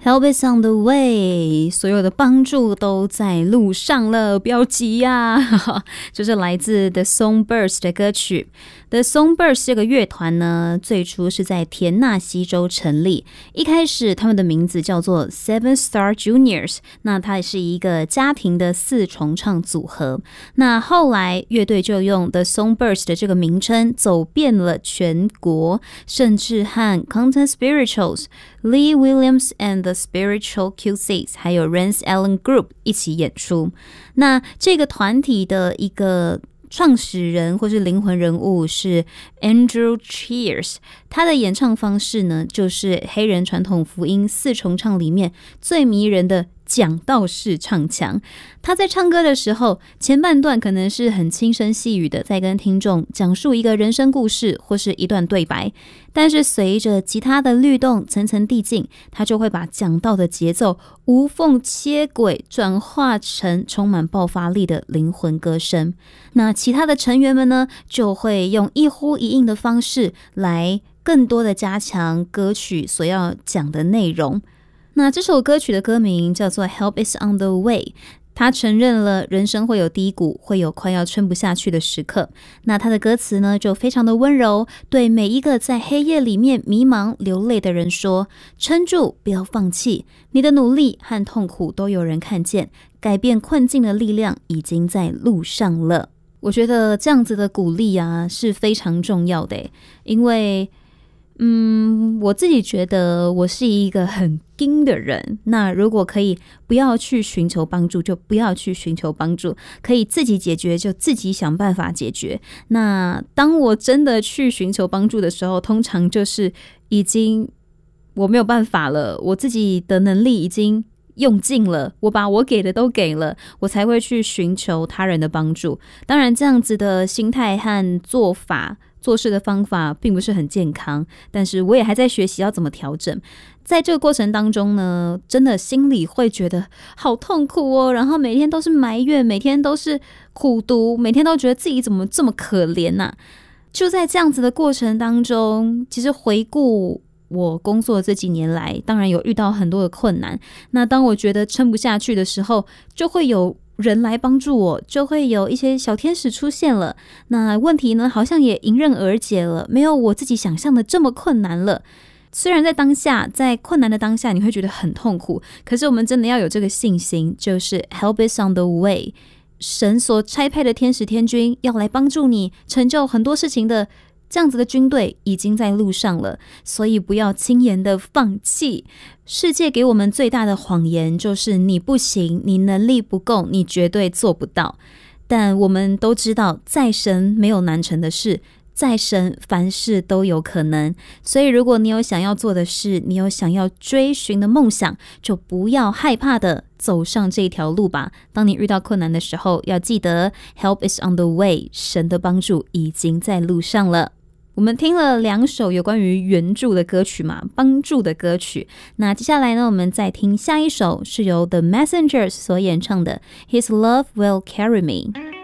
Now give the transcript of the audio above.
Help is on the way， 所有的帮助都在路上了，不要急呀、就是来自 The Songbirds 的歌曲。The Songbirds 这个乐团呢，最初是在田纳西州成立，一开始他们的名字叫做 Seven Star Juniors， 那它也是一个家庭的4重唱组合。那后来乐队就用 The Songbirds 的这个名称走遍了全国，甚至和 Content Spirituals、Lee Williams and the Spiritual QCs 还有 Rance Allen Group 一起演出。那这个团体的一个创始人或是灵魂人物是 Andrew Cheers， 他的演唱方式呢，就是黑人传统福音4重唱里面最迷人的讲道式唱腔。他在唱歌的时候，前半段可能是很轻声细语的在跟听众讲述一个人生故事或是一段对白，但是随着吉他的律动层层递进，他就会把讲道的节奏无缝切轨，转化成充满爆发力的灵魂歌声。那其他的成员们呢，就会用一呼一应的方式来更多的加强歌曲所要讲的内容。那这首歌曲的歌名叫做 Help is on the way， 他承认了人生会有低谷，会有快要撑不下去的时刻。那他的歌词呢，就非常的温柔，对每一个在黑夜里面迷茫流泪的人说，撑住，不要放弃，你的努力和痛苦都有人看见，改变困境的力量已经在路上了。我觉得这样子的鼓励啊是非常重要的，因为我自己觉得我是一个很硬的人，那如果可以不要去寻求帮助就不要去寻求帮助，可以自己解决就自己想办法解决。那当我真的去寻求帮助的时候，通常就是已经我没有办法了，我自己的能力已经用尽了，我把我给的都给了，我才会去寻求他人的帮助。当然这样子的心态和做法做事的方法并不是很健康，但是我也还在学习要怎么调整。在这个过程当中呢，真的心里会觉得好痛苦哦，然后每天都是埋怨，每天都是苦读，每天都觉得自己怎么这么可怜啊。就在这样子的过程当中，其实回顾我工作这几年来，当然有遇到很多的困难，那当我觉得撑不下去的时候，就会有人来帮助我，就会有一些小天使出现了，那问题呢好像也迎刃而解了，没有我自己想象的这么困难了。虽然在当下，在困难的当下你会觉得很痛苦，可是我们真的要有这个信心，就是 Help is on the way， 神所差派的天使天军要来帮助你成就很多事情的，这样子的军队已经在路上了，所以不要轻言的放弃。世界给我们最大的谎言就是你不行，你能力不够，你绝对做不到。但我们都知道，在神没有难成的事，在神凡事都有可能。所以如果你有想要做的事，你有想要追寻的梦想，就不要害怕的走上这条路吧。当你遇到困难的时候，要记得 Help is on the way， 神的帮助已经在路上了。我们听了2首有关于援助的歌曲嘛，帮助的歌曲。那接下来呢，我们再听下一首，是由 The Messengers 所演唱的 His Love Will Carry Me。